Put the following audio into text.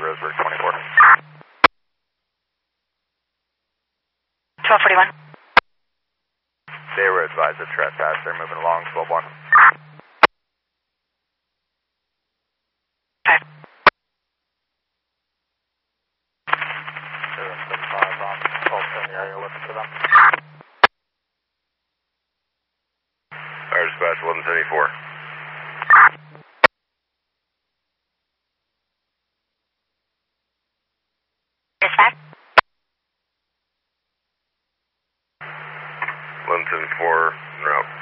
Roseburg 24. 1241. They were advised of trespass. They're moving along 12-1. Okay. 775 on 12 in the area, looking for them. Fire dispatch 1174. Dispatch? 1174 en route.